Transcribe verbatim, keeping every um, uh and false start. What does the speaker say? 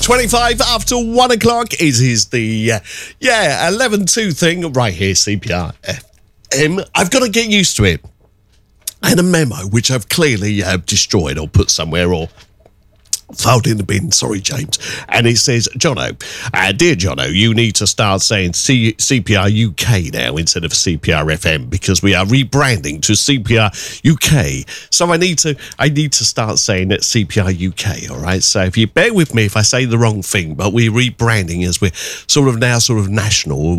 twenty-five after one o'clock. It is the, uh, yeah, eleven two thing right here, C P R F M. I've got to get used to it. And a memo, which I've clearly uh, destroyed or put somewhere or filed in the bin. Sorry, James. And it says, Jono, uh, dear Jono, you need to start saying C- CPR U K now instead of C P R F M because we are rebranding to C P R U K. So I need to I need to start saying it C P R U K, all right? So if you bear with me if I say the wrong thing, but we're rebranding as we're sort of now sort of national.